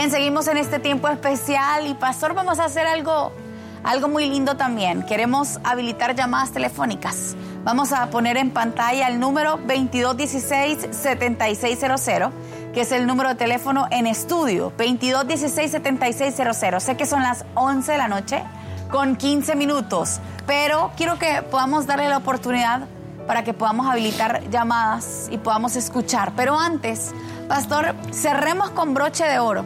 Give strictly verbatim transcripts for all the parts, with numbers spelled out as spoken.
Bien, seguimos en este tiempo especial y pastor, vamos a hacer algo, algo muy lindo también. Queremos habilitar llamadas telefónicas. Vamos a poner en pantalla el número veintidós dieciséis, setenta y seis cero cero, que es el número de teléfono en estudio, veintidós dieciséis, setenta y seis cero cero. Sé que son las once de la noche con quince minutos, pero quiero que podamos darle la oportunidad para que podamos habilitar llamadas y podamos escuchar. Pero antes, pastor, cerremos con broche de oro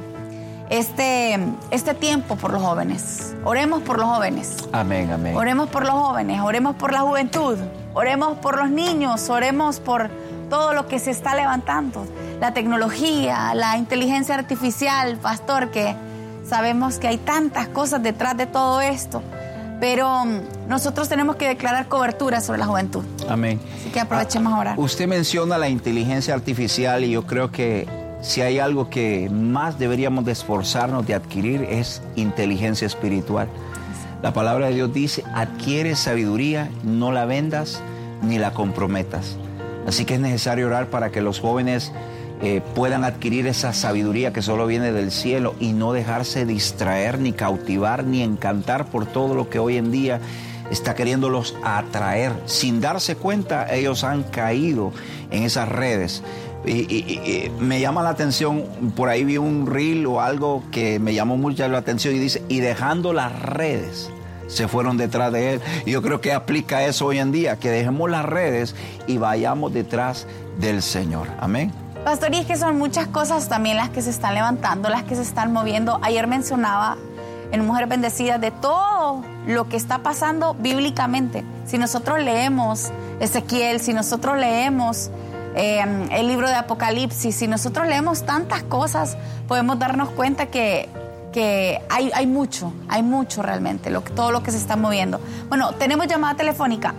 este, este tiempo por los jóvenes. Oremos por los jóvenes. Amén, amén. Oremos por los jóvenes, oremos por la juventud, oremos por los niños, oremos por todo lo que se está levantando. La tecnología, la inteligencia artificial, pastor, que sabemos que hay tantas cosas detrás de todo esto. Pero nosotros tenemos que declarar cobertura sobre la juventud. Amén. Así que aprovechemos ahora. Usted menciona la inteligencia artificial y yo creo que si hay algo que más deberíamos de esforzarnos de adquirir es inteligencia espiritual. La palabra de Dios dice, adquiere sabiduría, no la vendas ni la comprometas. Así que es necesario orar para que los jóvenes Eh, puedan adquirir esa sabiduría que solo viene del cielo y no dejarse distraer, ni cautivar, ni encantar por todo lo que hoy en día está queriéndolos atraer. Sin darse cuenta, ellos han caído en esas redes. Y, y, y me llama la atención, por ahí vi un reel o algo que me llamó mucho la atención y dice, y dejando las redes, se fueron detrás de él. Y yo creo que aplica eso hoy en día, que dejemos las redes y vayamos detrás del Señor. Amén. Pastor, y es que son muchas cosas también las que se están levantando, las que se están moviendo. Ayer mencionaba en Mujeres Bendecidas de todo lo que está pasando bíblicamente. Si nosotros leemos Ezequiel, si nosotros leemos eh, el libro de Apocalipsis, si nosotros leemos tantas cosas, podemos darnos cuenta que, que hay, hay mucho, hay mucho realmente, lo, todo lo que se está moviendo. Bueno, tenemos llamada telefónica.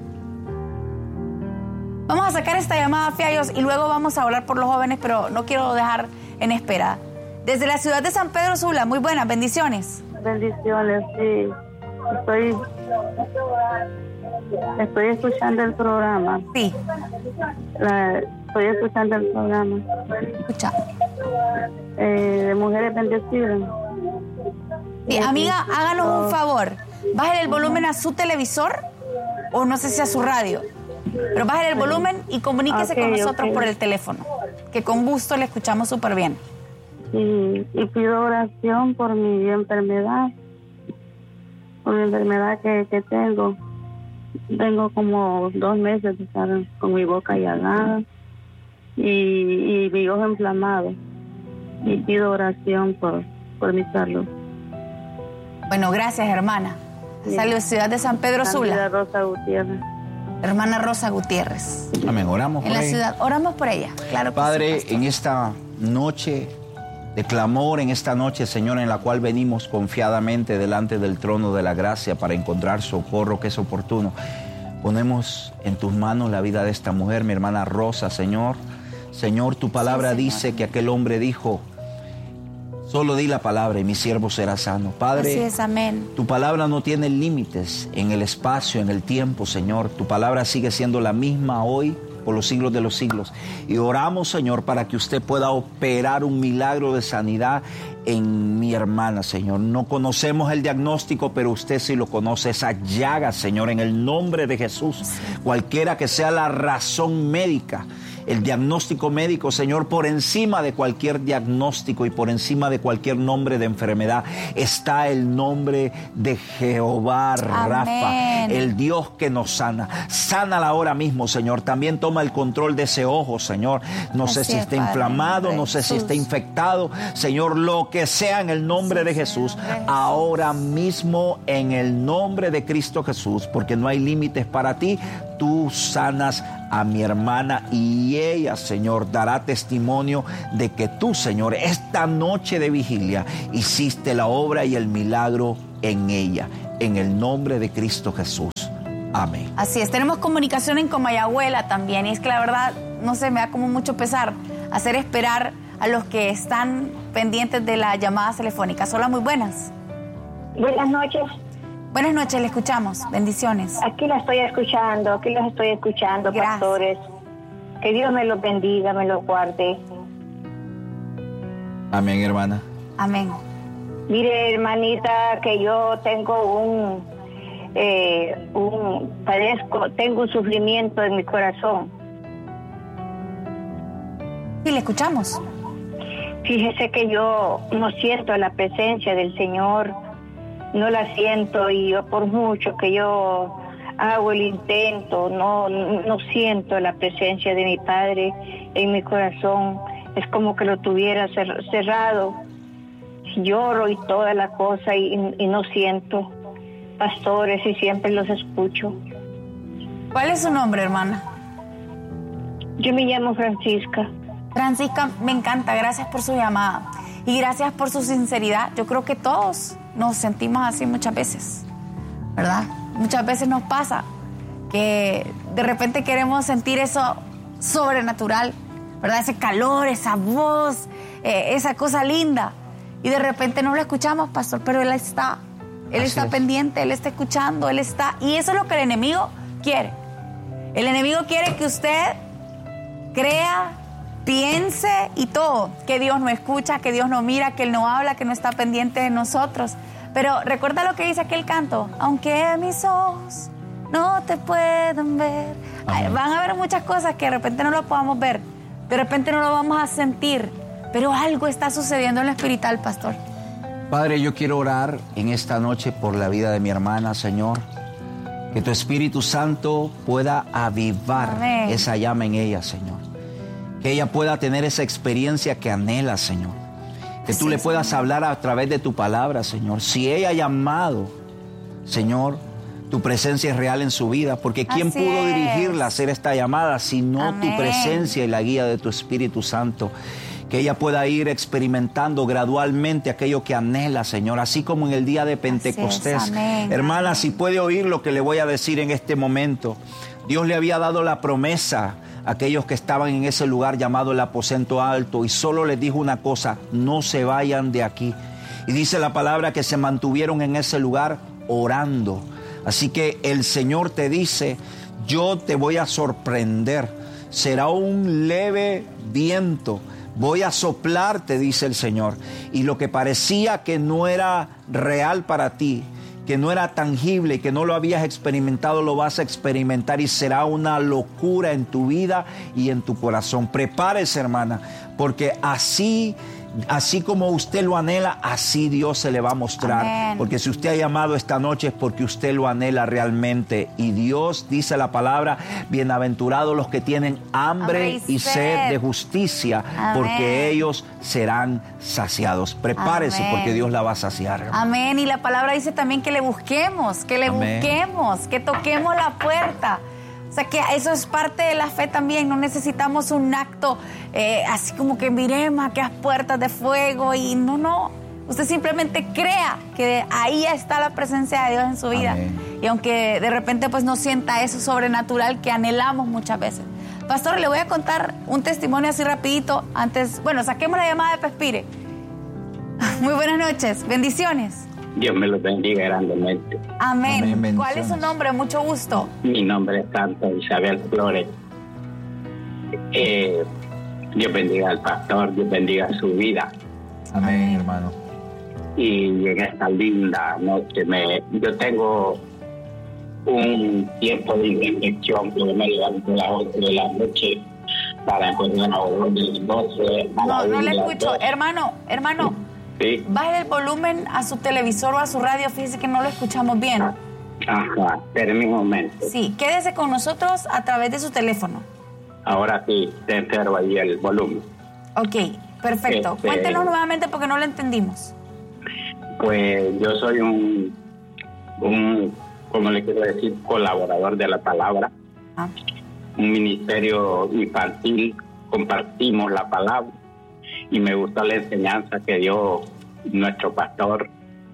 Vamos a sacar esta llamada, Fiallos, y luego vamos a hablar por los jóvenes, pero no quiero dejar en espera. Desde la ciudad de San Pedro Sula, muy buenas, bendiciones. Bendiciones, sí. Estoy, estoy escuchando el programa. Sí. La, estoy escuchando el programa. Escucha. Eh, de Mujeres Bendecidas. Sí, amiga, háganos un favor. Bájale el volumen a su televisor o no sé si a su radio. Pero bájale el volumen y comuníquese okay, con nosotros okay. por el teléfono, que con gusto le escuchamos súper bien. Sí, y pido oración por mi enfermedad, por mi enfermedad que, que tengo. Tengo como dos meses de estar con mi boca llagada y, y mi ojo inflamado. Y pido oración por, por mi salud. Bueno, gracias, hermana. Sí. Salud, ciudad de San Pedro Sula. Rosa Gutiérrez. Hermana Rosa Gutiérrez. Amén, oramos por ella. En la ella. ciudad, oramos por ella, claro que Padre, sí, en esta noche de clamor, en esta noche, Señor, en la cual venimos confiadamente delante del trono de la gracia para encontrar socorro que es oportuno, ponemos en tus manos la vida de esta mujer, mi hermana Rosa, Señor. Señor, tu palabra sí, dice que aquel hombre dijo, solo di la palabra y mi siervo será sano. Padre, así es, amén. Tu palabra no tiene límites en el espacio, en el tiempo, Señor. Tu palabra sigue siendo la misma hoy, por los siglos de los siglos. Y oramos, Señor, para que usted pueda operar un milagro de sanidad en mi hermana, Señor. No conocemos el diagnóstico, pero usted sí lo conoce. Esa llaga, Señor, en el nombre de Jesús. Sí. Cualquiera que sea la razón médica, el diagnóstico médico, Señor, por encima de cualquier diagnóstico y por encima de cualquier nombre de enfermedad está el nombre de Jehová Rafa, el Dios que nos sana. Sánala ahora mismo, Señor. También toma el control de ese ojo, Señor. No Así sé si está inflamado, no sé si está infectado. Señor, lo que sea en el nombre de Jesús, ahora mismo en el nombre de Cristo Jesús, porque no hay límites para ti. Tú sanas a mi hermana y ella, Señor, dará testimonio de que tú, Señor, esta noche de vigilia hiciste la obra y el milagro en ella, en el nombre de Cristo Jesús. Amén. Así es, tenemos comunicación en Comayagüela también, y es que la verdad, no sé, me da como mucho pesar hacer esperar a los que están pendientes de las llamadas telefónicas. Hola, muy buenas. Buenas noches. Buenas noches, le escuchamos. Bendiciones. Aquí la estoy escuchando, aquí los estoy escuchando, Gracias. Pastores. Que Dios me los bendiga, me los guarde. Amén, hermana. Amén. Mire, hermanita, que yo tengo un, eh, un, padezco, tengo un sufrimiento en mi corazón. Sí, le escuchamos. Fíjese que yo no siento la presencia del Señor, no la siento, y yo por mucho que yo hago el intento, no, no siento la presencia de mi Padre en mi corazón. Es como que lo tuviera cerrado. Lloro y toda la cosa y, y no siento. Pastores, y siempre los escucho. ¿Cuál es su nombre, hermana? Yo me llamo Francisca. Francisca, me encanta, gracias por su llamada y gracias por su sinceridad. Yo creo que todos nos sentimos así muchas veces, ¿verdad? Muchas veces nos pasa que de repente queremos sentir eso sobrenatural, ¿verdad? Ese calor, esa voz, eh, esa cosa linda, y de repente no lo escuchamos, pastor, pero Él está, Él así está es. pendiente, Él está escuchando, Él está, y eso es lo que el enemigo quiere. El enemigo quiere que usted crea, piense y todo, que Dios no escucha, que Dios no mira, que Él no habla, que no está pendiente de nosotros. Pero recuerda lo que dice aquel canto: aunque mis ojos no te puedan ver. Ay, van a haber muchas cosas que de repente no lo podamos ver, de repente no lo vamos a sentir, pero algo está sucediendo en lo espiritual, pastor. Padre, yo quiero orar en esta noche por la vida de mi hermana, Señor. Que tu Espíritu Santo pueda avivar Amén. Esa llama en ella, Señor. Que ella pueda tener esa experiencia que anhela, Señor. Que tú sí, le puedas Señor. hablar a través de tu palabra, Señor. Si ella ha llamado, Señor, tu presencia es real en su vida. Porque ¿quién Así pudo es. dirigirla a hacer esta llamada si no Amén. tu presencia y la guía de tu Espíritu Santo? Que ella pueda ir experimentando gradualmente aquello que anhela, Señor, así como en el día de Pentecostés. Hermana, Amén. si puede oír lo que le voy a decir en este momento. Dios le había dado la promesa a aquellos que estaban en ese lugar llamado el aposento alto, y solo les dijo una cosa: no se vayan de aquí. Y dice la palabra que se mantuvieron en ese lugar orando. Así que el Señor te dice: yo te voy a sorprender. Será un leve viento. Voy a soplar, te dice el Señor. Y lo que parecía que no era real para ti, que no era tangible, que no lo habías experimentado, lo vas a experimentar, y será una locura en tu vida y en tu corazón. Prepárese, hermana, porque así, así como usted lo anhela, así Dios se le va a mostrar. Amén. Porque si usted ha llamado esta noche es porque usted lo anhela realmente. Y Dios, dice la palabra, bienaventurados los que tienen hambre y sed de justicia, Amén. porque ellos serán saciados. Prepárese, Amén. porque Dios la va a saciar. Amén. Y la palabra dice también que le busquemos, que le Amén. busquemos, que toquemos la puerta. O sea que eso es parte de la fe también. No necesitamos un acto eh, así como que miremos aquellas puertas de fuego y no, no. Usted simplemente crea que ahí está la presencia de Dios en su vida. Amén. Y aunque de repente pues no sienta eso sobrenatural que anhelamos muchas veces. Pastor, le voy a contar un testimonio así rapidito. Antes, bueno, saquemos la llamada de Pespire. Muy buenas noches, bendiciones. Dios me los bendiga grandemente. Amén. Amén. ¿Cuál es su nombre? Mucho gusto. Mi nombre es Santa Isabel Flores. Eh, Dios bendiga al pastor, Dios bendiga su vida. Amén, hermano. Y en esta linda noche, me, yo tengo un tiempo de reflexión, porque me levanto a las ocho de la noche para encontrar a las doce. No, no le escucho. Hermano, hermano. Sí. Baje el volumen a su televisor o a su radio, fíjese que no lo escuchamos bien. Ajá, espérame un momento. Sí, quédese con nosotros a través de su teléfono. Ahora sí, te entero ahí el volumen. Ok, perfecto. Este, Cuéntenos nuevamente porque no lo entendimos. Pues yo soy un, un, ¿cómo le quiero decir? Colaborador de la palabra. Ah. Un ministerio infantil, compartimos la palabra. Y me gusta la enseñanza que dio nuestro pastor.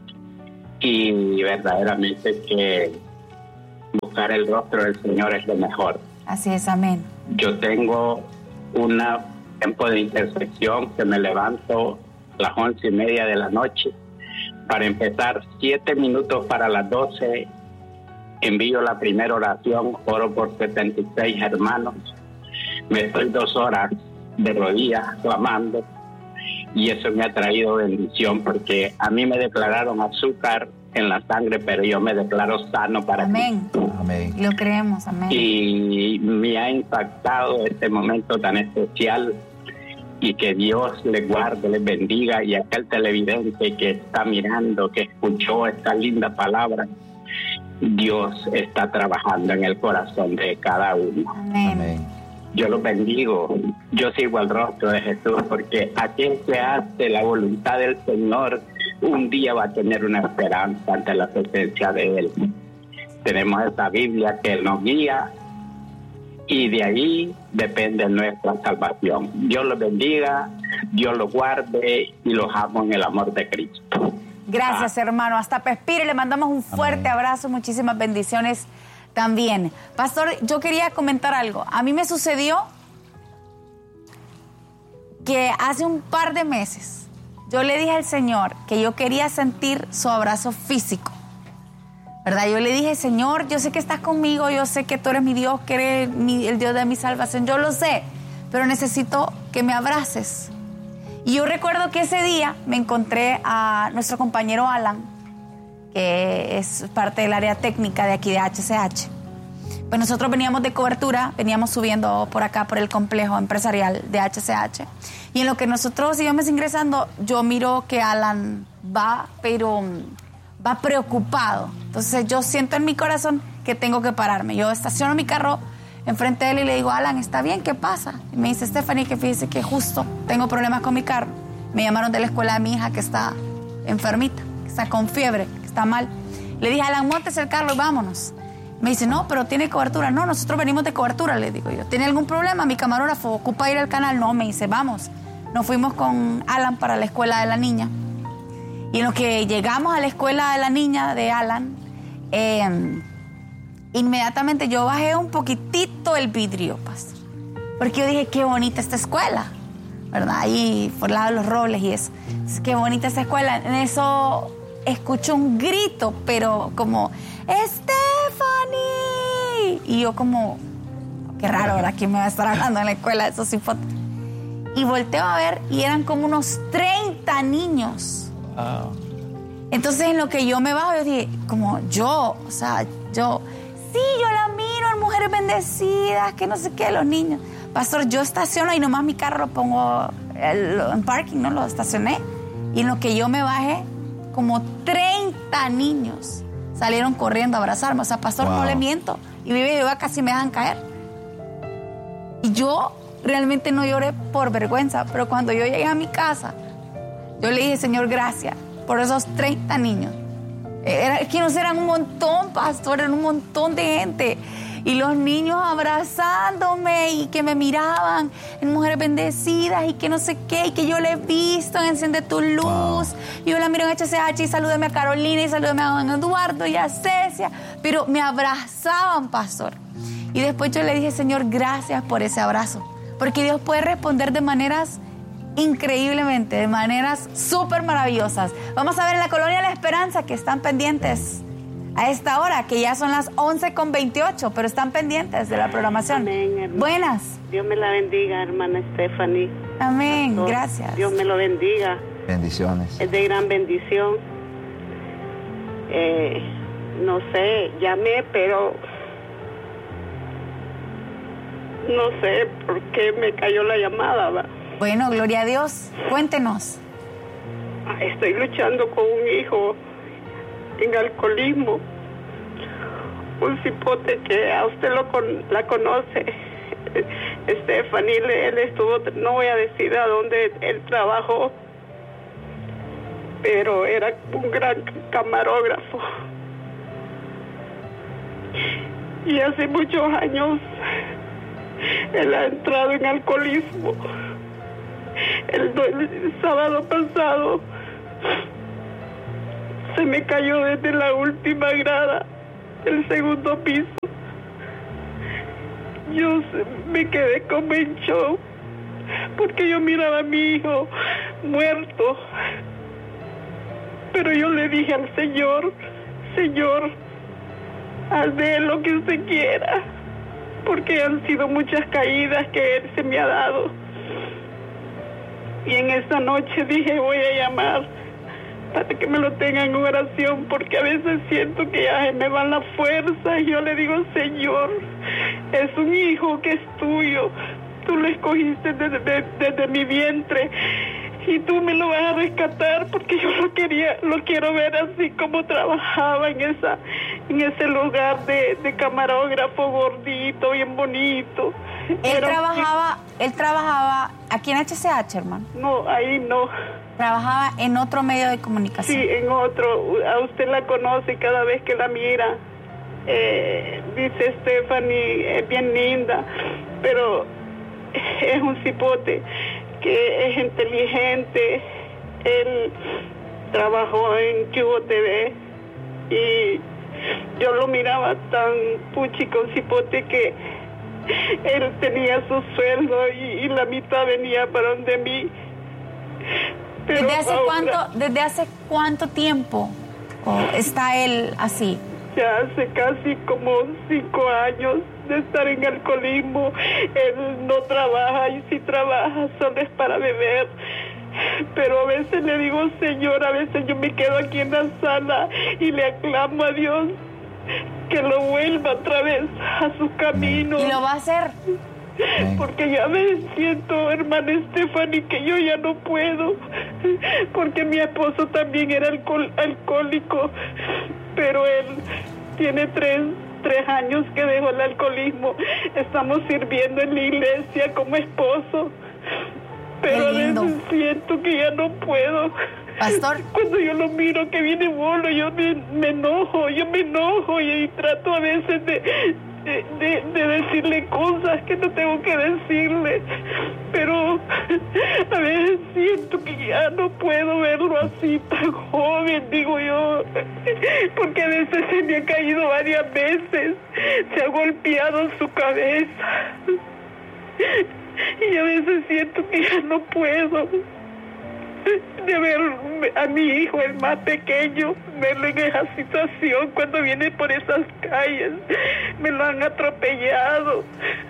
Y verdaderamente que buscar el rostro del Señor es lo mejor. Así es, amén. Yo tengo un tiempo de intersección que me levanto a las once y media de la noche. Para empezar, siete minutos para las doce, envío la primera oración, oro por setenta y seis hermanos. Me estoy dos horas de rodillas clamando, y eso me ha traído bendición, porque a mí me declararon azúcar en la sangre, pero yo me declaro sano para amén. ti. Amén. Lo creemos, amén. Y me ha impactado este momento tan especial, y que Dios les guarde, les bendiga, y aquel televidente que está mirando, que escuchó esta linda palabra, Dios está trabajando en el corazón de cada uno. Amén. Amén. Yo los bendigo, yo sigo el rostro de Jesús, porque aquel que hace la voluntad del Señor un día va a tener una esperanza ante la presencia de Él. Tenemos esta Biblia que nos guía, y de ahí depende nuestra salvación. Dios los bendiga, Dios los guarde, y los amo en el amor de Cristo. Gracias, Ah. hermano. Hasta Pespire le mandamos un fuerte Amén. abrazo, muchísimas bendiciones también. Pastor, yo quería comentar algo. A mí me sucedió que hace un par de meses yo le dije al Señor que yo quería sentir su abrazo físico, ¿verdad? Yo le dije, Señor, yo sé que estás conmigo, yo sé que tú eres mi Dios, que eres mi, el Dios de mi salvación, yo lo sé, pero necesito que me abraces. Y yo recuerdo que ese día me encontré a nuestro compañero Alan, que es parte del área técnica de aquí de H C H. Pues nosotros veníamos de cobertura, veníamos subiendo por acá, por el complejo empresarial de H C H. Y en lo que nosotros íbamos ingresando, yo miro que Alan va, pero va preocupado. Entonces yo siento en mi corazón que tengo que pararme. Yo estaciono mi carro enfrente de él y le digo, Alan, ¿está bien? ¿Qué pasa? Y me dice, Stephanie, que fíjese que justo tengo problemas con mi carro. Me llamaron de la escuela de mi hija que está enfermita, que está con fiebre, que está mal. Le dije, Alan, móntese el carro y vámonos. Me dice, no, pero tiene cobertura. No, nosotros venimos de cobertura, le digo yo. ¿Tiene algún problema? Mi camarógrafo ocupa ir al canal. No, me dice, vamos. Nos fuimos con Alan para la escuela de la niña. Y en lo que llegamos a la escuela de la niña de Alan, eh, inmediatamente yo bajé un poquitito el vidrio, pastor. Porque yo dije, qué bonita esta escuela, ¿verdad? Ahí por el lado de los robles y eso. Qué bonita esta escuela. En eso escucho un grito, pero como, ¡Stephanie! Y yo como, qué raro, ¿verdad? ¿Quién me va a estar hablando en la escuela? Eso sí fue. Y volteo a ver y eran como unos treinta niños. Wow. Entonces en lo que yo me bajo, yo dije, como yo, o sea, yo, sí, yo la miro en Mujeres Bendecidas, que no sé qué, los niños. Pastor, yo estaciono y nomás mi carro lo pongo el, en parking, ¿no? Lo estacioné. Y en lo que yo me bajé, como treinta niños salieron corriendo a abrazarme. O sea, pastor, wow. No le miento. Y vive yo casi me dejan caer. Y yo realmente no lloré por vergüenza, pero cuando yo llegué a mi casa, yo le dije, Señor, gracias por esos treinta niños. Era, es que no eran un montón, pastor, eran un montón de gente. Y los niños abrazándome y que me miraban en Mujeres Bendecidas y que no sé qué, y que yo le he visto en Enciende tu Luz. Wow. Y yo la miro en H C H y salúdeme a Carolina y salúdeme a don Eduardo y a Cecia. Pero me abrazaban, pastor. Y después yo le dije, Señor, gracias por ese abrazo. Porque Dios puede responder de maneras increíblemente, de maneras súper maravillosas. Vamos a ver en la Colonia La Esperanza, que están pendientes a esta hora, que ya son las once con veintiocho, pero están pendientes de la programación. Amén, buenas. Dios me la bendiga, hermana Stephanie. Amén, Pastor, gracias. Dios me lo bendiga. Bendiciones. Es de gran bendición. Eh, no sé, llamé, pero no sé por qué me cayó la llamada, ¿va? Bueno, gloria a Dios. Cuéntenos. Estoy luchando con un hijo en alcoholismo, un cipote que a usted lo con, la conoce, Stephanie. Él estuvo, no voy a decir a dónde él trabajó, pero era un gran camarógrafo. Y hace muchos años él ha entrado en alcoholismo. El, el sábado pasado se me cayó desde la última grada del segundo piso. Yo me quedé como en shock porque yo miraba a mi hijo muerto. Pero yo le dije al Señor, Señor, haz de él lo que usted quiera, porque han sido muchas caídas que él se me ha dado. Y en esa noche dije, voy a llamar para que me lo tengan en oración, porque a veces siento que ya se me van las fuerzas. Y yo le digo, Señor, es un hijo que es tuyo. Tú lo escogiste desde, desde, desde mi vientre. Y tú me lo vas a rescatar, porque yo lo quería, lo quiero ver así como trabajaba en esa, en ese lugar de, de camarógrafo, gordito, bien bonito. Él Era trabajaba, un... él trabajaba aquí en H C H, hermano. No, ahí no. Trabajaba en otro medio de comunicación. Sí, en otro. A usted la conoce cada vez que la mira. Eh, dice Stephanie, es bien linda, pero es un cipote que es inteligente. Él trabajó en Cubo T V y yo lo miraba tan puchico, cipote, que él tenía su sueldo y, y la mitad venía para donde mí. Pero ¿Desde hace, ahora, cuánto, ¿Desde hace cuánto tiempo oh, está él así? Ya hace casi como cinco años de estar en alcoholismo. Él no trabaja, y si trabaja solo es para beber. Pero a veces le digo, Señor, a veces yo me quedo aquí en la sala y le aclamo a Dios que lo vuelva otra vez a sus caminos. ¿Y lo va a hacer? Porque ya me siento, hermana Stephanie, que yo ya no puedo, porque mi esposo también era alcohol, alcohólico, pero él tiene tres, tres años que dejó el alcoholismo. Estamos sirviendo en la iglesia como esposo, pero a veces siento que ya no puedo. Pastor. Cuando yo lo miro que viene bolo, yo me, me enojo, yo me enojo y, y trato a veces de... De, de, de decirle cosas que no tengo que decirle, pero a veces siento que ya no puedo verlo así tan joven, digo yo, porque a veces se me ha caído varias veces, se ha golpeado su cabeza y a veces siento que ya no puedo de ver a mi hijo, el más pequeño, verlo en esa situación cuando viene por esas calles. Me lo han atropellado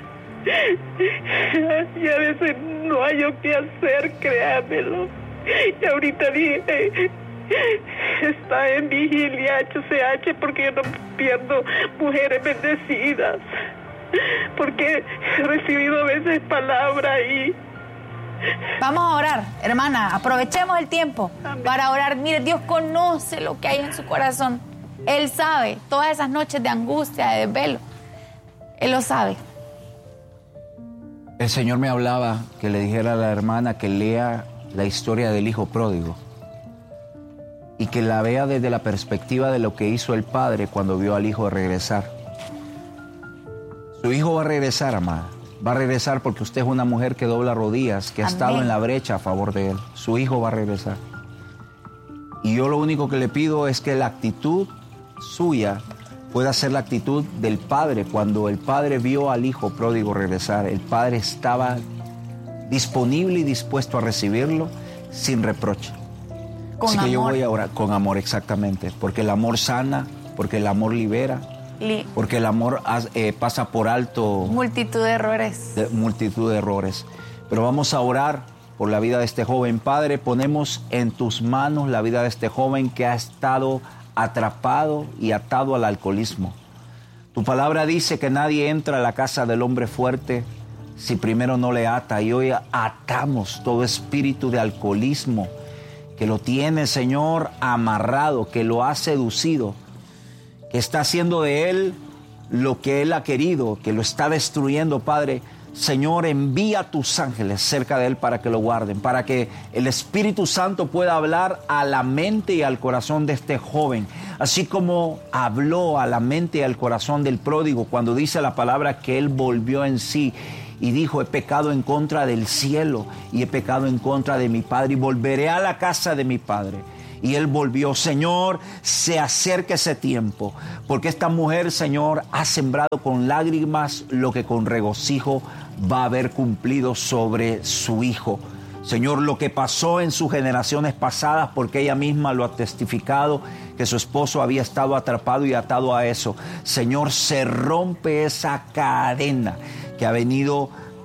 y a veces no hay yo qué hacer, créamelo. Y ahorita dije, está en vigilia H C H porque yo no pierdo mujeres bendecidas, porque he recibido a veces palabras y vamos a orar, hermana, aprovechemos el tiempo Amén. Para orar. Mire, Dios conoce lo que hay en su corazón. Él sabe todas esas noches de angustia, de desvelo. Él lo sabe. El Señor me hablaba que le dijera a la hermana que lea la historia del hijo pródigo y que la vea desde la perspectiva de lo que hizo el padre cuando vio al hijo regresar. Su hijo va a regresar, amada. Va a regresar porque usted es una mujer que dobla rodillas, que ha Amén. estado en la brecha a favor de él. Su hijo va a regresar. Y yo lo único que le pido es que la actitud suya pueda ser la actitud del padre. Cuando el padre vio al hijo pródigo regresar, el padre estaba disponible y dispuesto a recibirlo sin reproche. Con Así que amor. yo voy a orar con amor, exactamente, porque el amor sana, porque el amor libera. Porque el amor eh, pasa por alto multitud de errores. De, multitud de errores. Pero vamos a orar por la vida de este joven. Padre, ponemos en tus manos la vida de este joven que ha estado atrapado y atado al alcoholismo. Tu palabra dice que nadie entra a la casa del hombre fuerte si primero no le ata. Y hoy atamos todo espíritu de alcoholismo que lo tiene, Señor, amarrado, que lo ha seducido, que está haciendo de él lo que él ha querido, que lo está destruyendo, Padre. Señor, envía tus ángeles cerca de él para que lo guarden, para que el Espíritu Santo pueda hablar a la mente y al corazón de este joven, así como habló a la mente y al corazón del pródigo cuando dice la palabra que él volvió en sí y dijo: he pecado en contra del cielo y he pecado en contra de mi Padre y volveré a la casa de mi Padre. Y él volvió. Señor, se acerca ese tiempo, porque esta mujer, Señor, ha sembrado con lágrimas lo que con regocijo va a haber cumplido sobre su hijo. Señor, lo que pasó en sus generaciones pasadas, porque ella misma lo ha testificado, que su esposo había estado atrapado y atado a eso. Señor, se rompe esa cadena que ha venido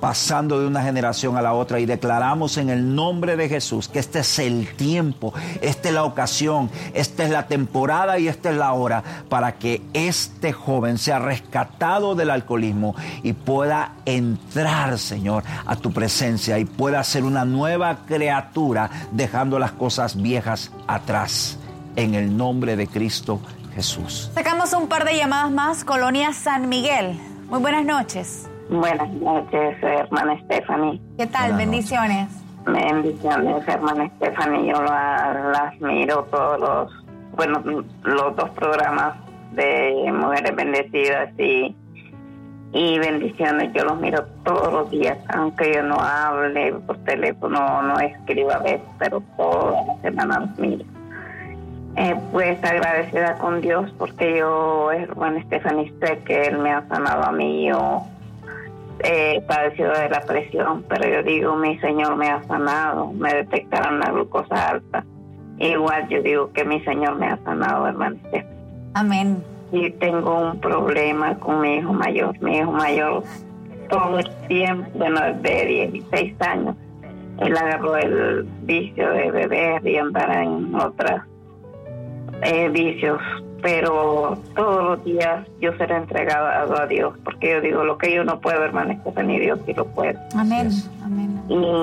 pasando de una generación a la otra, y declaramos en el nombre de Jesús que este es el tiempo, esta es la ocasión, esta es la temporada y esta es la hora para que este joven sea rescatado del alcoholismo y pueda entrar, Señor, a tu presencia y pueda ser una nueva criatura, dejando las cosas viejas atrás, en el nombre de Cristo Jesús. Sacamos un par de llamadas más. Colonia San Miguel. Muy buenas noches. Buenas noches, hermana Stephanie. ¿Qué tal? Buenas Bendiciones. noches. Bendiciones, hermana Stephanie. Yo la, las miro todos los, bueno, los dos programas de Mujeres Bendecidas y, y bendiciones. Yo los miro todos los días, aunque yo no hable por teléfono, no escriba a veces, pero toda la semana los miro. Eh, pues agradecida con Dios porque yo, hermana Stephanie, sé que Él me ha sanado a mí. Yo he padecido de la presión, pero yo digo, mi Señor me ha sanado. Me detectaron la glucosa alta. Igual yo digo que mi Señor me ha sanado, hermana Stephanie. Amén. Y tengo un problema con mi hijo mayor. Mi hijo mayor todo el tiempo, bueno, de dieciséis años, él agarró el vicio de beber y andar en otras Eh, vicios, pero todos los días yo seré entregado a Dios, porque yo digo, lo que yo no puedo, hermana Stephanie, Dios sí lo puede. Amén. Amén.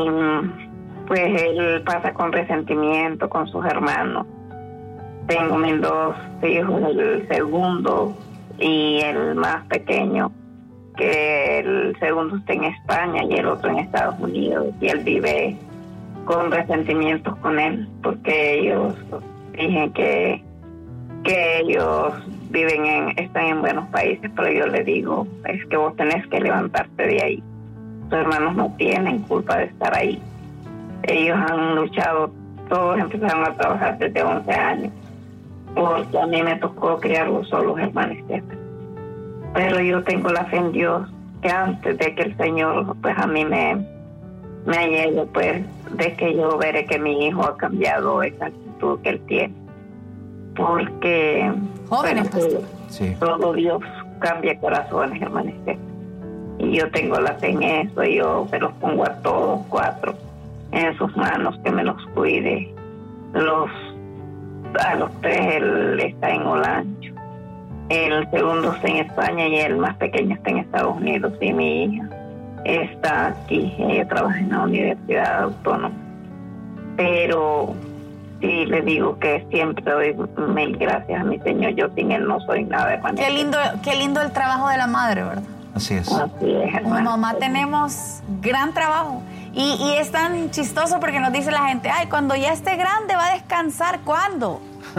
Y pues él pasa con resentimiento con sus hermanos. Tengo mis dos hijos, el segundo y el más pequeño, que el segundo está en España y el otro en Estados Unidos, y él vive con resentimientos con él, porque ellos dije que, que ellos viven en, están en buenos países, pero yo le digo, es que vos tenés que levantarte de ahí. Tus hermanos no tienen culpa de estar ahí. Ellos han luchado, todos empezaron a trabajar desde once años, porque a mí me tocó criarlos solos, hermanos. Pero yo tengo la fe en Dios, que antes de que el Señor, pues a mí me, me llegue, pues, de que yo veré que mi hijo ha cambiado esa que él tiene, porque jóvenes, bueno, pues, sí. Todo Dios cambia corazones, hermanos, y yo tengo la fe en eso. Yo se los pongo a todos cuatro en sus manos, que me los cuide. Los a los tres él está en Olancho, el segundo está en España y el más pequeño está en Estados Unidos, y mi hija está aquí. Ella trabaja en la Universidad Autónoma, pero sí le digo que siempre doy mil gracias a mi Señor. Yo sin Él no soy nada, hermano. Qué lindo, qué lindo el trabajo de la madre, ¿verdad? Así es. Así es, hermano. Como mamá tenemos gran trabajo. Y, y es tan chistoso porque nos dice la gente, ay, cuando ya esté grande va a descansar. ¿Cuándo?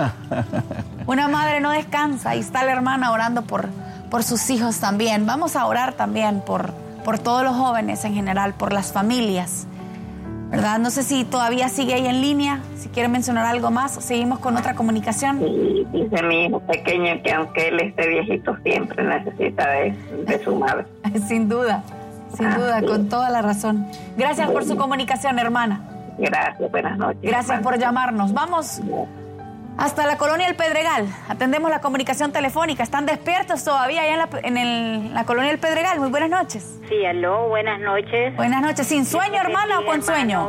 Una madre no descansa. Y está la hermana orando por, por sus hijos también. Vamos a orar también por, por todos los jóvenes en general, por las familias, ¿verdad? No sé si todavía sigue ahí en línea, si quiere mencionar algo más, seguimos con otra comunicación. Sí, dice mi hijo pequeño que aunque él esté viejito, siempre necesita de, de su madre. Sin duda, sin Ah, duda, sí. con toda la razón. Gracias por su comunicación, hermana. Gracias, buenas noches. Gracias hermano. por llamarnos. Vamos hasta la colonia El Pedregal. Atendemos la comunicación telefónica. ¿Están despiertos todavía allá en la, en el- la colonia El Pedregal? Muy buenas noches. Sí, aló, buenas noches. Buenas noches. ¿Sin sueño, hermana, o con sueño?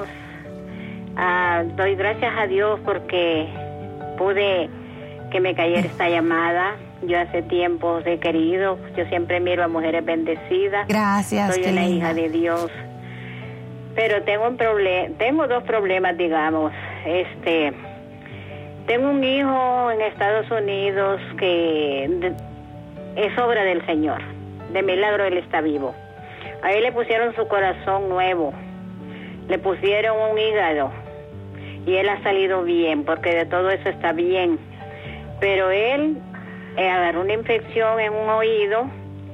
Ah, doy gracias a Dios porque pude que me cayera esta llamada. Yo hace tiempo os he querido, yo siempre miro a Mujeres Bendecidas. Gracias, Soy qué una linda. hija de Dios. Pero tengo un problema, tengo dos problemas, digamos. Este, tengo un hijo en Estados Unidos que de- es obra del Señor. De milagro él está vivo. A él le pusieron su corazón nuevo, le pusieron un hígado y él ha salido bien, porque de todo eso está bien. Pero él eh, agarró una infección en un oído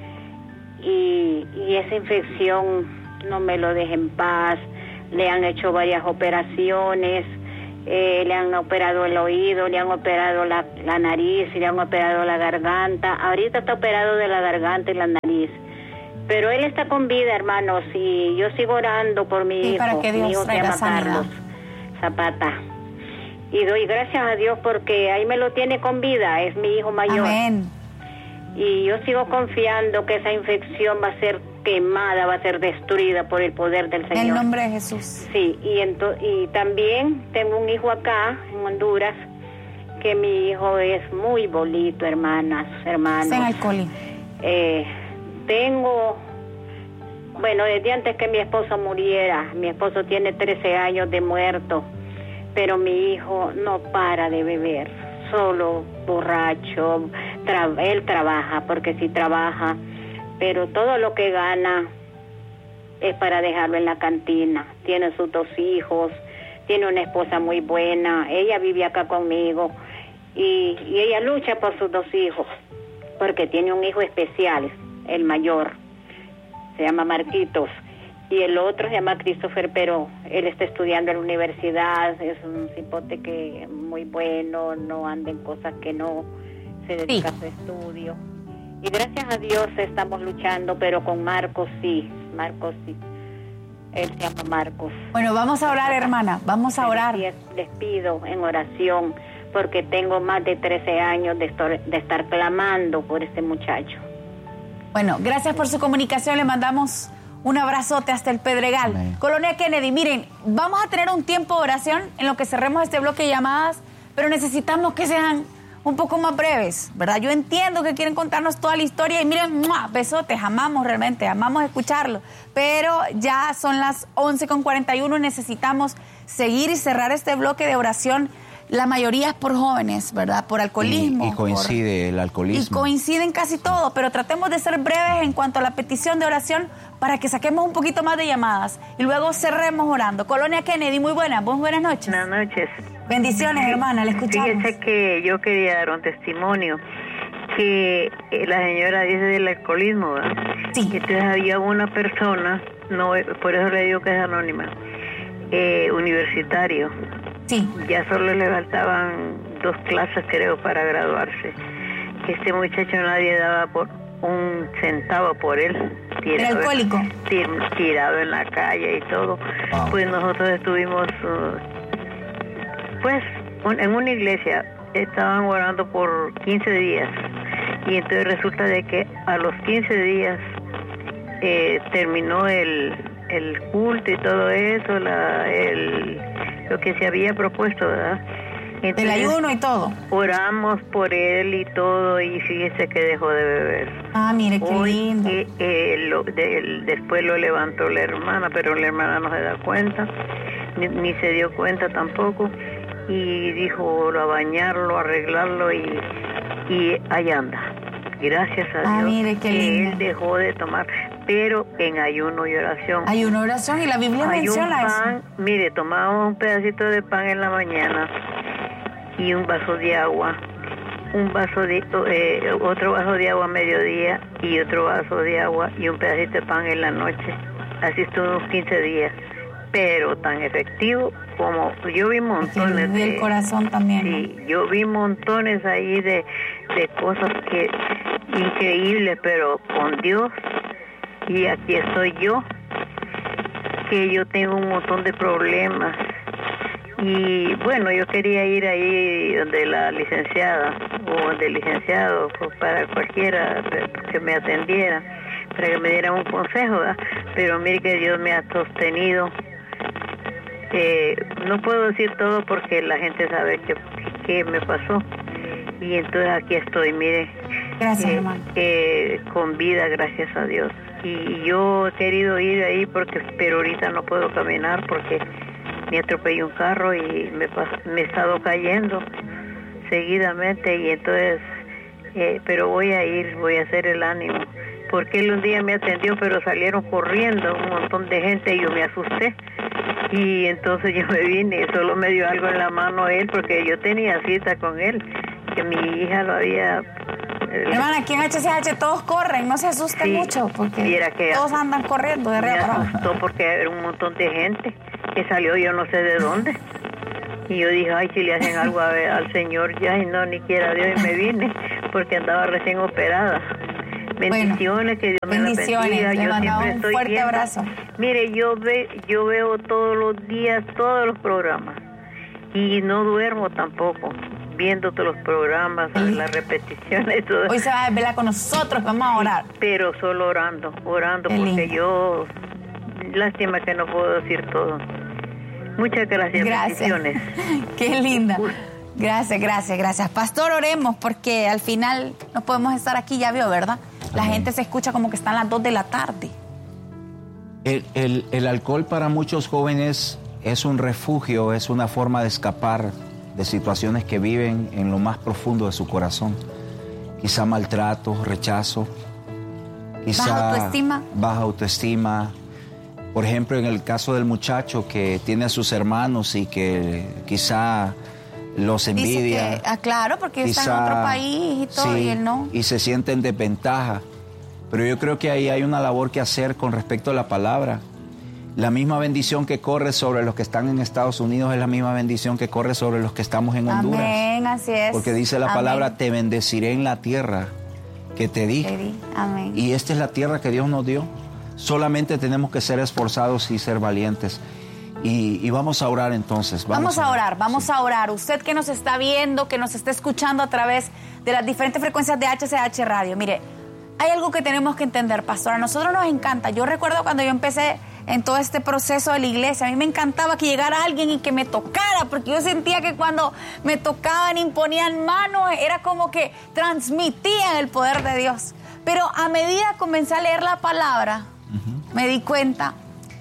y, y esa infección no me lo deja en paz. Le han hecho varias operaciones, eh, le han operado el oído, le han operado la, la nariz, le han operado la garganta. Ahorita está operado de la garganta y la nariz. Pero él está con vida, hermanos, y yo sigo orando por mi Sí, hijo. para que Dios mi hijo se traiga llama sanidad. Carlos Zapata. Y doy gracias a Dios porque ahí me lo tiene con vida, es mi hijo mayor. Amén. Y yo sigo confiando que esa infección va a ser quemada, va a ser destruida por el poder del Señor. En el nombre de Jesús. Sí, y, ento- y también tengo un hijo acá, en Honduras, que mi hijo es muy bolito, hermanas, hermanos. Está en alcoholismo. Eh, tengo, bueno, desde antes que mi esposo muriera, mi esposo tiene trece años de muerto, pero mi hijo no para de beber, solo borracho, tra- él trabaja, porque sí trabaja, pero todo lo que gana es para dejarlo en la cantina. Tiene sus dos hijos, tiene una esposa muy buena, ella vive acá conmigo y, y ella lucha por sus dos hijos, porque tiene un hijo especial, el mayor, se llama Marquitos, y el otro se llama Christopher, pero él está estudiando en la universidad, es un cipote que muy bueno, no anda en cosas que no, se dedica sí. a su estudio. Y gracias a Dios estamos luchando, pero con Marcos sí, Marcos sí. Él se llama Marcos. Bueno, vamos a orar, hermana, vamos a orar. Sí, les pido en oración, porque tengo más de trece años de estar, de estar clamando por este muchacho. Bueno, gracias por su comunicación, le mandamos un abrazote hasta el Pedregal. Amén. Colonia Kennedy, miren, vamos a tener un tiempo de oración en lo que cerremos este bloque de llamadas, pero necesitamos que sean un poco más breves, ¿verdad? Yo entiendo que quieren contarnos toda la historia y miren, ¡mua! Besotes, amamos realmente, amamos escucharlo, pero ya son las once con cuarenta y uno y necesitamos seguir y cerrar este bloque de oración. La mayoría es por jóvenes, ¿verdad? Por alcoholismo. Y, y coincide por, el alcoholismo. Y coinciden casi todo, pero tratemos de ser breves en cuanto a la petición de oración para que saquemos un poquito más de llamadas y luego cerremos orando. Colonia Kennedy, muy buenas, muy buenas noches. Buenas noches. Bendiciones, hermana, le escuchamos. Fíjese que yo quería dar un testimonio, que la señora dice del alcoholismo, ¿verdad? Sí. Entonces había una persona, no, por eso le digo que es anónima, eh, universitario. Sí. Ya solo le faltaban dos clases, creo, para graduarse. Este muchacho nadie daba por un centavo por él. ¿Era alcohólico? Tir, tirado en la calle y todo. Wow. Pues nosotros estuvimos, uh, pues, un, en una iglesia. Estaban orando por quince días. Y entonces resulta de que a los quince días eh, terminó el, el culto y todo eso, la, el... lo que se había propuesto, ¿verdad? Entonces, el ayuno y todo. Oramos por él y todo, y fíjese que dejó de beber. Ah, mire, qué Hoy, lindo. Eh, eh, lo, de, después lo levantó la hermana, pero la hermana no se da cuenta, ni, ni se dio cuenta tampoco, y dijo a bañarlo, a arreglarlo, y, y ahí anda. Gracias a ah, Dios mire, qué que lindo. él dejó de tomar, pero en ayuno y oración. Ayuno y oración, y la Biblia Hay menciona un pan, eso. Mire, tomábamos un pedacito de pan en la mañana y un vaso de agua, un vaso de eh, otro vaso de agua a mediodía y otro vaso de agua y un pedacito de pan en la noche. Así estuvo unos quince días, pero tan efectivo como yo vi montones de... el corazón también. Sí, yo vi montones ahí de, de cosas que increíbles, pero con Dios, y aquí estoy yo, que yo tengo un montón de problemas. Y bueno, yo quería ir ahí donde la licenciada o donde el licenciado, pues para cualquiera que me atendiera, para que me dieran un consejo, ¿verdad? Pero mire que Dios me ha sostenido. Eh, no puedo decir todo porque la gente sabe que, que, que me pasó. Y entonces aquí estoy, mire. Gracias, eh, hermano. Eh, con vida, gracias a Dios. Y yo he querido ir ahí, porque pero ahorita no puedo caminar porque me atropelló un carro y me, me he estado cayendo seguidamente, y entonces, eh, pero voy a ir, voy a hacer el ánimo, porque él un día me atendió, pero salieron corriendo un montón de gente y yo me asusté, y entonces yo me vine, solo me dio algo en la mano él, porque yo tenía cita con él, que mi hija lo había... Eh, Hermana, aquí en H C H todos corren, no se asusten sí, mucho, porque que todos andan corriendo de arriba para abajo. Me asustó porque era un montón de gente que salió yo no sé de dónde, y yo dije, ay, si le hacen algo a, al Señor ya, y no, ni quiera Dios, y me vine porque andaba recién operada. Bendiciones, bueno, que Dios me la bendiga. Le yo siempre un estoy fuerte viendo. Abrazo. Mire, yo ve, yo veo todos los días todos los programas y no duermo tampoco. viendo todos los programas, sí. las repeticiones. Todo. Hoy se va a verla con nosotros, vamos a orar. Pero solo orando, orando, Qué porque lindo. yo, lástima que no puedo decir todo. Muchas gracias. Gracias. Qué linda. Gracias, gracias, gracias. Pastor, oremos porque al final no podemos estar aquí, ya vio, ¿verdad? La Amén. gente se escucha como que están las dos de la tarde. El, el, el alcohol para muchos jóvenes es un refugio, es una forma de escapar de situaciones que viven en lo más profundo de su corazón. Quizá maltrato, rechazo, quizá baja autoestima. Baja autoestima. Por ejemplo, en el caso del muchacho que tiene a sus hermanos y que quizá los envidia. Dice que, ah, claro, porque quizá, está en otro país y todo, sí, y él no. Y se siente en desventaja. Pero yo creo que ahí hay una labor que hacer con respecto a la palabra. La misma bendición que corre sobre los que están en Estados Unidos es la misma bendición que corre sobre los que estamos en Honduras. Amén, así es. Porque dice la Amén. palabra, te bendeciré en la tierra que te di. Te di. Amén. Y esta es la tierra que Dios nos dio. Solamente tenemos que ser esforzados y ser valientes. Y, y vamos a orar entonces. Vamos, vamos a orar, vamos sí. a orar. Usted que nos está viendo, que nos está escuchando a través de las diferentes frecuencias de H C H Radio, mire, hay algo que tenemos que entender, pastor. A nosotros nos encanta. Yo recuerdo cuando yo empecé en todo este proceso de la iglesia, a mí me encantaba que llegara alguien y que me tocara, porque yo sentía que cuando me tocaban, imponían manos, era como que transmitían el poder de Dios. Pero a medida que comencé a leer la palabra, uh-huh. me di cuenta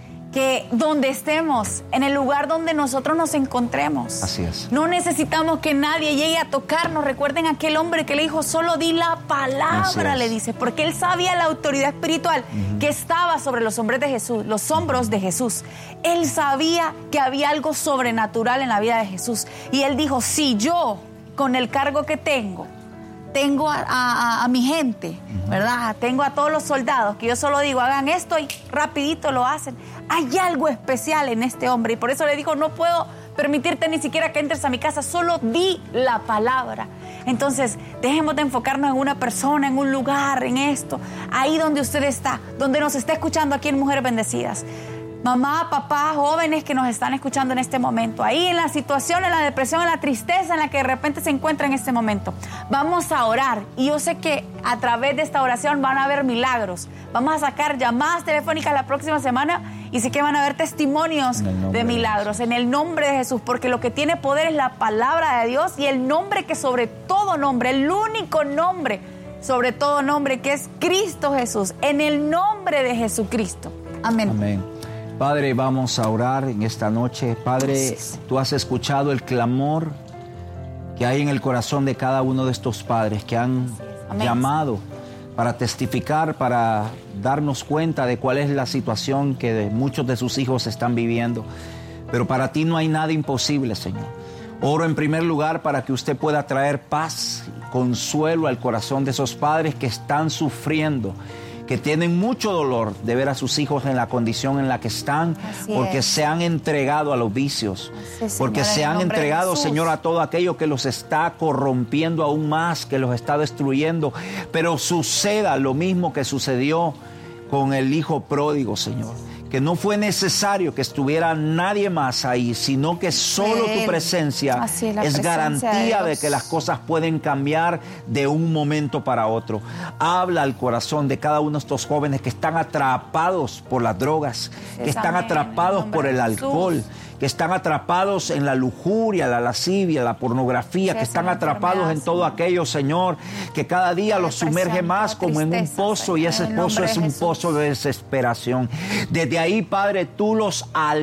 que donde estemos, en el lugar donde nosotros nos encontremos, así es. No necesitamos que nadie llegue a tocarnos. Recuerden aquel hombre que le dijo, solo di la palabra, le dice, porque él sabía la autoridad espiritual uh-huh. que estaba sobre los hombres de Jesús, los hombros de Jesús. Él sabía que había algo sobrenatural en la vida de Jesús. Y él dijo, si yo, con el cargo que tengo, tengo a, a, a mi gente, uh-huh. ¿verdad? Tengo a todos los soldados, que yo solo digo, hagan esto y rapidito lo hacen. Hay algo especial en este hombre y por eso le dijo, no puedo permitirte ni siquiera que entres a mi casa, solo di la palabra. Entonces, dejemos de enfocarnos en una persona, en un lugar, en esto, ahí donde usted está, donde nos está escuchando aquí en Mujeres Bendecidas. Mamá, papá, jóvenes que nos están escuchando en este momento, ahí en la situación, en la depresión, en la tristeza en la que de repente se encuentra en este momento. Vamos a orar y yo sé que a través de esta oración van a haber milagros. Vamos a sacar llamadas telefónicas la próxima semana y sé que van a haber testimonios de milagros de en el nombre de Jesús, porque lo que tiene poder es la palabra de Dios y el nombre que sobre todo nombre, el único nombre sobre todo nombre que es Cristo Jesús, en el nombre de Jesucristo. Amén. Amén. Padre, vamos a orar en esta noche. Padre, tú has escuchado el clamor que hay en el corazón de cada uno de estos padres que han Amén. llamado para testificar, para darnos cuenta de cuál es la situación que muchos de sus hijos están viviendo. Pero para ti no hay nada imposible, Señor. Oro en primer lugar para que usted pueda traer paz y consuelo al corazón de esos padres que están sufriendo, que tienen mucho dolor de ver a sus hijos en la condición en la que están, Así porque es. se han entregado a los vicios, es, porque Señor, se han entregado, Señor, a todo aquello que los está corrompiendo aún más, que los está destruyendo. Pero suceda lo mismo que sucedió con el hijo pródigo, Señor, que no fue necesario que estuviera nadie más ahí, sino que solo tu presencia es, es presencia garantía de, de que las cosas pueden cambiar de un momento para otro. Habla al corazón de cada uno de estos jóvenes que están atrapados por las drogas, que están atrapados por el alcohol, que están atrapados en la lujuria, la lascivia, la pornografía, que están atrapados en todo aquello, Señor, que cada día los sumerge más como en un pozo, y ese pozo es un pozo de desesperación. Desde ahí, Padre, tú los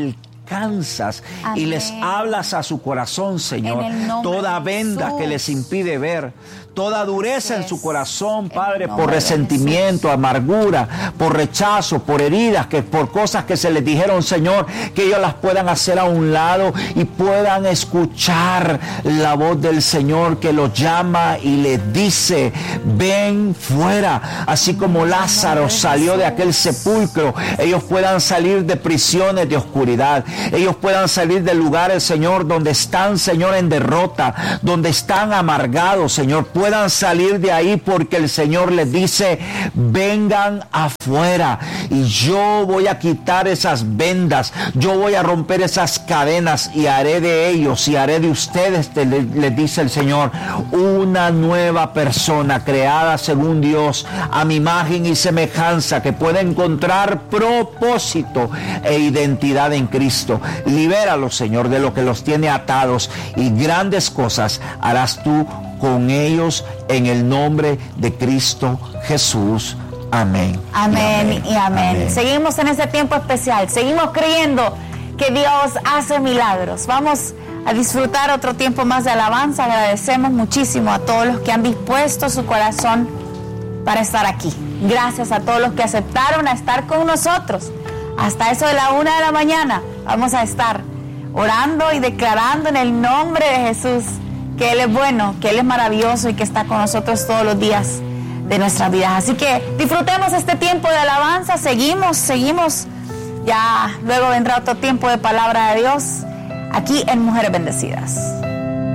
alcanzas Amén. y les hablas a su corazón, Señor. Toda venda que les impide ver, toda dureza en su corazón, Padre, por resentimiento, amargura, por rechazo, por heridas, que por cosas que se les dijeron, Señor, que ellos las puedan hacer a un lado y puedan escuchar la voz del Señor que los llama y les dice, ven fuera. Así como Lázaro salió de aquel sepulcro, ellos puedan salir de prisiones de oscuridad, ellos puedan salir de lugares, Señor, donde están, Señor, en derrota, donde están amargados, Señor, puedan salir de ahí porque el Señor les dice, vengan afuera y yo voy a quitar esas vendas, yo voy a romper esas cadenas y haré de ellos y haré de ustedes, les dice el Señor, una nueva persona creada según Dios, a mi imagen y semejanza, que pueda encontrar propósito e identidad en Cristo. Libéralos, Señor, de lo que los tiene atados, y grandes cosas harás tú con ellos en el nombre de Cristo Jesús. Amén. Amén y amén. Y amén. Amén. Seguimos en este tiempo especial, seguimos creyendo que Dios hace milagros. Vamos a disfrutar otro tiempo más de alabanza. Agradecemos muchísimo a todos los que han dispuesto su corazón para estar aquí. Gracias a todos los que aceptaron a estar con nosotros. Hasta eso de la una de la mañana vamos a estar orando y declarando en el nombre de Jesús que Él es bueno, que Él es maravilloso y que está con nosotros todos los días de nuestras vidas. Así que disfrutemos este tiempo de alabanza. Seguimos, seguimos. Ya luego vendrá otro tiempo de palabra de Dios aquí en Mujeres Bendecidas.